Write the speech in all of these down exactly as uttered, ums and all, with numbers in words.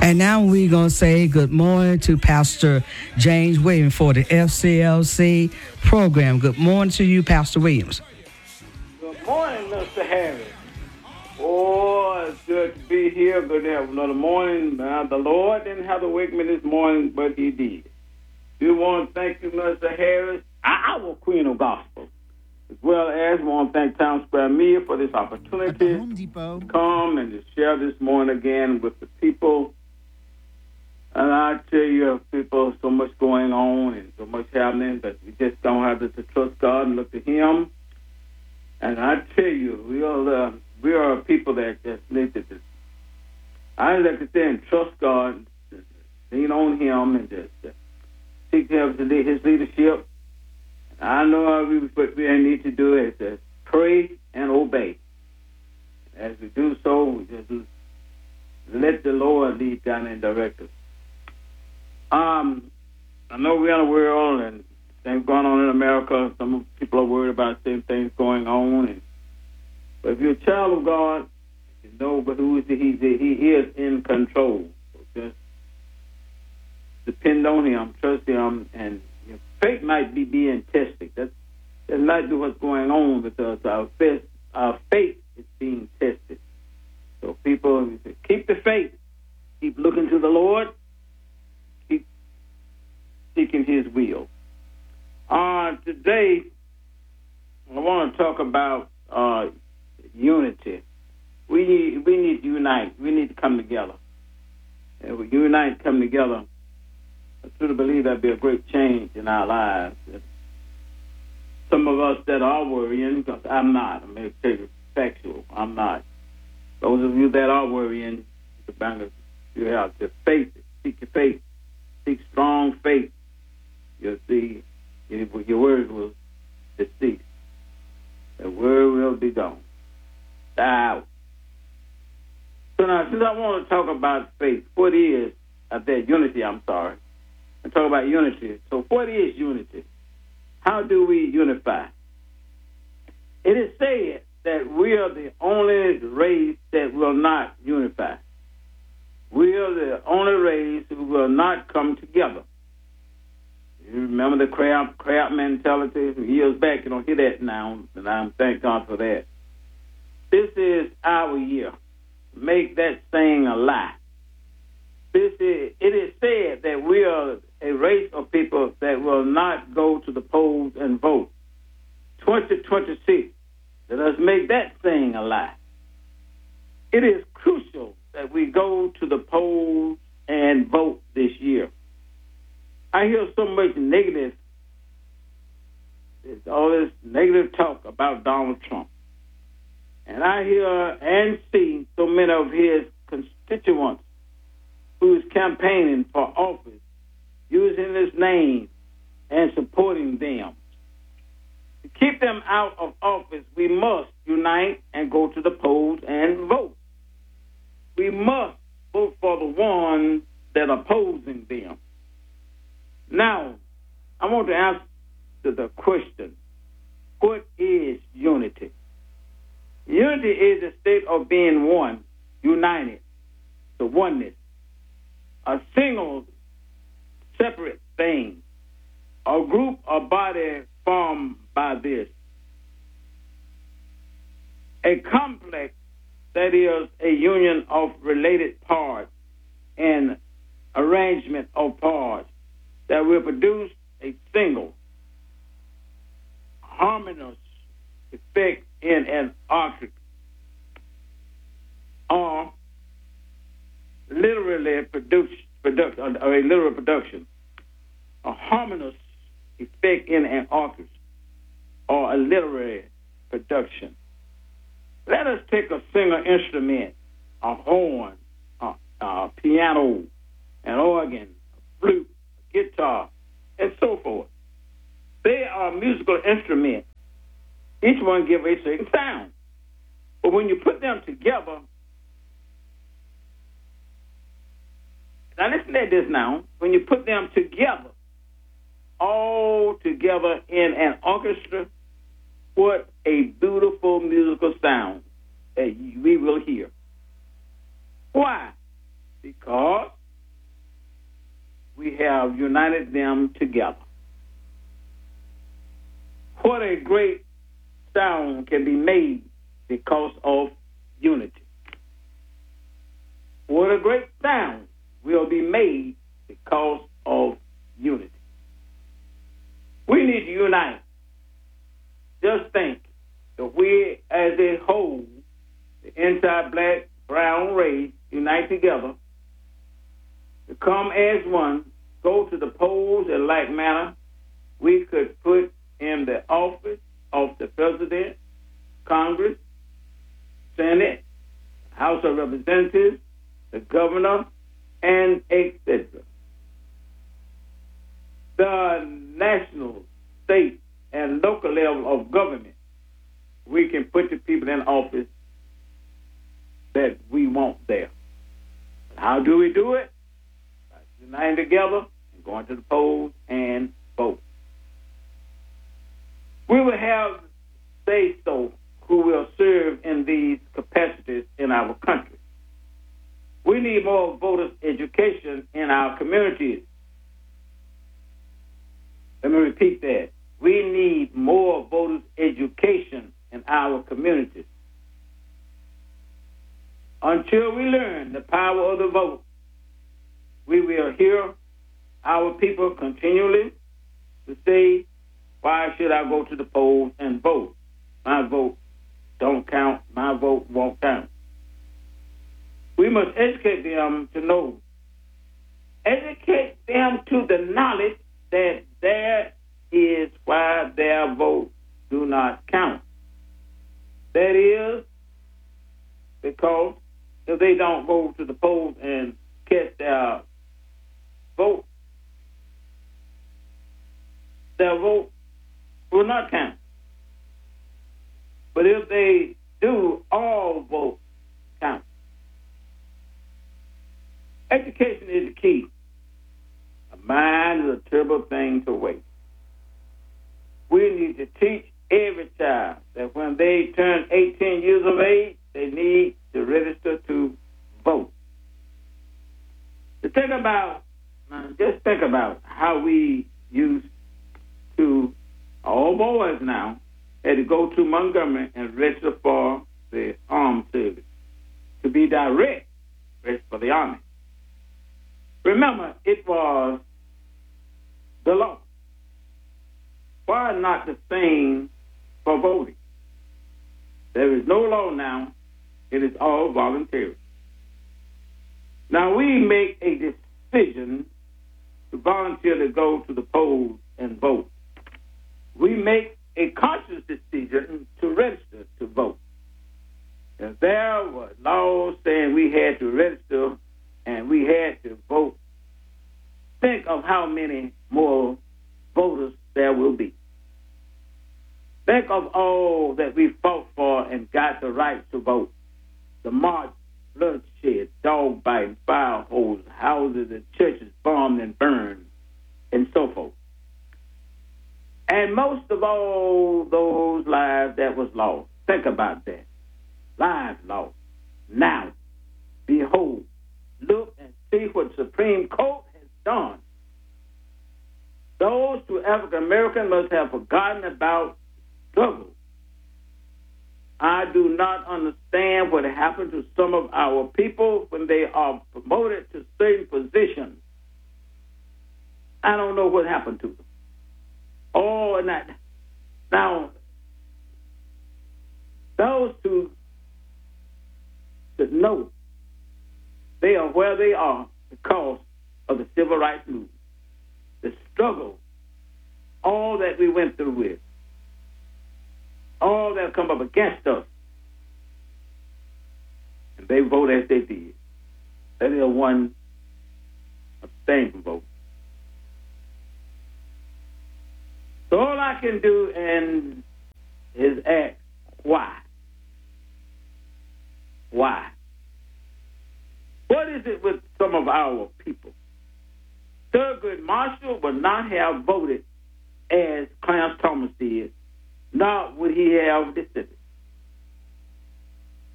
And now we're going to say good morning to Pastor James Williams for the F C L C program. Good morning to you, Pastor Williams. Good morning, Mister Harris. Oh, it's good to be here. Good to have another morning. Uh, the Lord didn't have to wake me this morning, but He did. We want to thank you, Mister Harris, our Queen of Gospel, as well as we want to thank Town Square Media for this opportunity Home Depot. to come and to share this morning again with the people. And I tell you, people, so much going on and so much happening, but we just don't have to, to trust God and look to Him. And I tell you, we are uh, we are people that just need to. Just, I like to say and trust God, just lean on Him, and just uh, seek Him to lead His leadership. And I know how we what we need to do is to pray and obey. As we do so, we just let the Lord lead, guide, and direct us. Um, I know we're in a world and things going on in America. Some people are worried about the same things going on. And, but if you're a child of God, you know but who is he? He, he is in control. So just depend on Him, trust Him, and your faith might be being tested. That's, that's not what's going on because our faith, our faith is being tested. So people, keep the faith. Keep looking to the Lord. Seeking His will. Uh, today, I want to talk about uh, unity. We need, we need to unite. We need to come together. And we unite, come together. I truly believe that'd be a great change in our lives. Some of us that are worrying, because I'm not. I'm going to tell you factual. I'm not. Those of you that are worrying, you have to faith. Seek your faith. Seek strong faith. You'll see your words will cease. The word will be gone. Die out. So now, since I want to talk about faith, what is uh, that unity? I'm sorry. I talk about unity. So, what is unity? How do we unify? It is said that we are the only race that will not unify. We are the only race who will not come together. You remember the crab, crab mentality? Years back, you don't hear that now, and I'm thank God for that. This is our year. Make that saying a lie. This is, it is said that we are a race of people that will not go to the polls and vote. twenty twenty-six, let us make that saying a lie. It is crucial that we go to the polls and vote this year. I hear so much negative, all this negative talk about Donald Trump. And I hear and see so many of his constituents who's campaigning for office, using his name and supporting them. To keep them out of office, we must unite and go to the polls and vote. We must vote for the ones that are opposing them. Now, I want to answer the question, what is unity? Unity is a state of being one, united, the oneness, a single, separate thing, a group or body formed by this, a complex that is a union of related parts and arrangement of parts that will produce a single, harmonious effect in an orchestra, or literally produce, product, or a literal production, a harmonious effect in an orchestra, or a literary production. Let us take a single instrument, a horn, a, a piano, an organ, a flute, a guitar, and so forth. They are musical instruments. Each one gives a certain sound. But when you put them together, now listen at this now, when you put them together, all together in an orchestra, what a beautiful musical sound that we will hear. Why? Because we have united them together. What a great sound can be made because of unity. What a great sound will be made because of unity. We need to unite. Just think, if we as a whole, the entire black, brown race, unite together, to come as one, go to the polls in like manner, we could put in the office of the President, Congress, Senate, House of Representatives, the Governor, and et cetera. The national, state, and local level of government, we can put the people in office that we want there. How do we do it? By uniting together and going to the polls and vote. We will have say-so who will serve in these capacities in our country. We need more voters' education in our communities. Let me repeat that. We need more voters' education in our communities. Until we learn the power of the vote, we will hear our people continually to say, why should I go to the polls and vote? My vote don't count. My vote won't count. We must educate them to know. Educate them to the knowledge that there is why their vote do not count. That is because if they don't go to the polls and catch their vote, their vote will not count. But if they do, all votes count. Education is the key. A mind is a terrible thing to waste. We need to teach every child that when they turn eighteen years of age, they need to register to vote. To think about, just think about how we used to, all boys now, had to go to Montgomery and register for the armed service. To be direct, register for the Army. Remember, it was the law. Why not the same for voting? There is no law now. It is all voluntary. Now, we make a decision to volunteer to go to the polls and vote. We make a conscious decision to register to vote. If there were laws saying we had to register and we had to vote, think of how many more voters there will be. Think of all that we fought for and got the right to vote. The march, bloodshed, dog biting, fire hoses, houses and churches bombed and burned, and so forth. And most of all those lives that was lost. Think about that. Lives lost. Now, behold, look and see what Supreme Court has done. Those two African Americans must have forgotten about struggle. I do not understand what happened to some of our people when they are promoted to certain positions. I don't know what happened to them. Oh, and that. Now, those two should know they are where they are because of the civil rights movement. The struggle, all that we went through with, all that come up against us, and they vote as they did. That is one abstain from vote. So all I can do and is ask, why? Why? What is it with some of our people? Thurgood Marshall would not have voted as Clarence Thomas did, nor would he have dissented.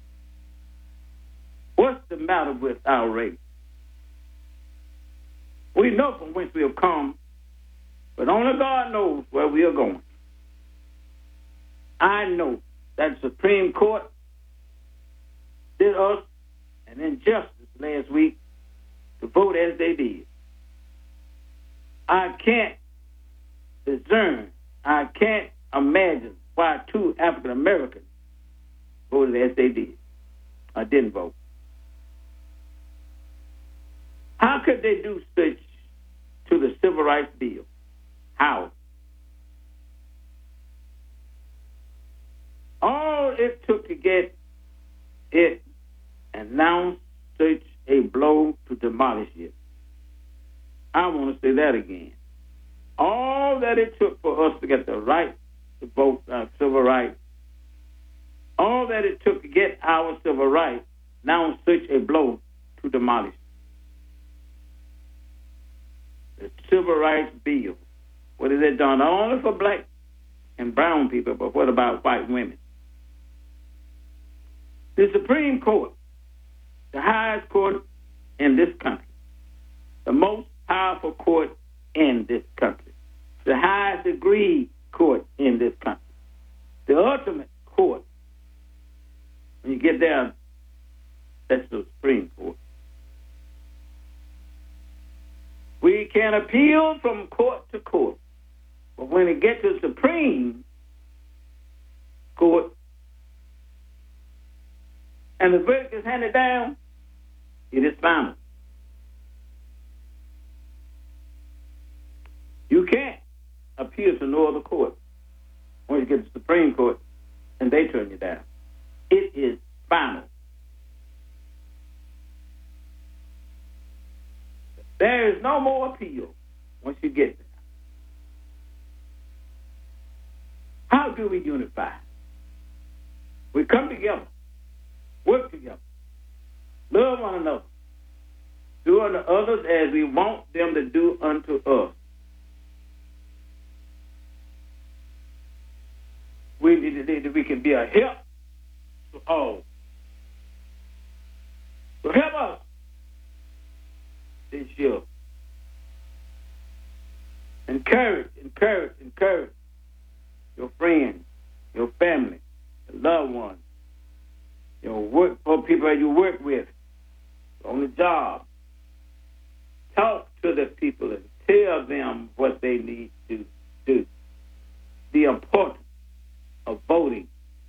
What's the matter with our race? We know from whence we'll come, but only God knows where we are going. I know that the Supreme Court did us an injustice last week to vote as they did. I can't discern, I can't imagine why two African Americans voted as they did. I didn't vote. How could they do such to the Civil Rights Bill? How? All it took to get it announced such a blow to demolish it. I want to say that again. All that it took for us to get the right to vote, uh, civil rights, all that it took to get our civil rights, now such a blow to demolish the Civil Rights Bill. What has it done? Not only for black and brown people, but what about white women? The Supreme Court, the highest court in this country, the most powerful court in this country, the highest degree court in this country, the ultimate court. When you get there, that's the Supreme Court. We can appeal from court to court, but when it gets to the Supreme Court and the verdict is handed down, it is final. You can't appeal to no other court when you get to the Supreme Court and they turn you down. It is final. There is no more appeal once you get there. How do we unify? We come together, work together, love one another, do unto others as we want them to do unto us. We, we can be a help to all. So help us this year. Encourage, encourage, encourage your friends, your family, your loved ones, your work for people that you work with, on the job. Talk to the people and tell them what they need to do. The importance of voting.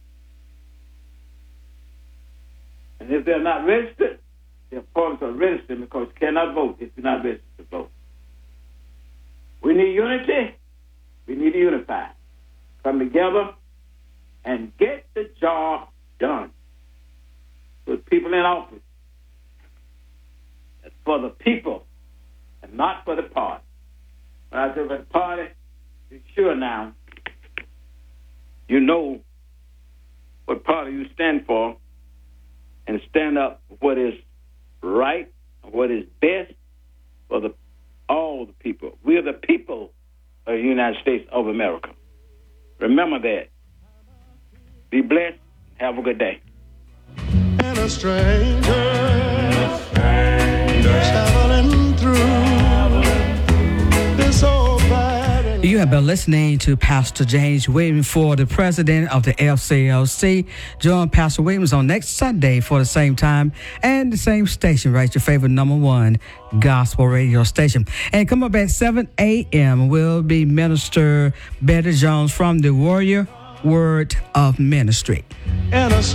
And if they're not registered, the importance of registering, because you cannot vote if you're not registered to vote. We need unity. We need to unify. Come together and get the job done. Put people in office. That's for the people and not for the party. When I say for the party, be sure now you know what party you stand for and stand up for what is right and what is best for the all the people. We are the people of the United States of America. Remember that. Be blessed. Have a good day. And a stranger, a stranger traveling through this old bad. You have been listening to Pastor James Williams for the president of the F C L C. Join Pastor Williams on next Sunday for the same time and the same station, right? Your favorite number one gospel radio station. And come up at seven a.m. will be Minister Betty Jones from the Warrior Word of Ministry. And a